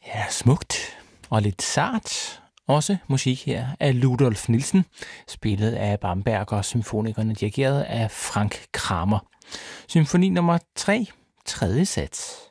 Ja, smukt og lidt sart. Også musik her af Ludolf Nielsen, spillet af Bamberg og symfonikerne dirigeret af Frank Kramer. Symfoni nummer 3, tredje sats.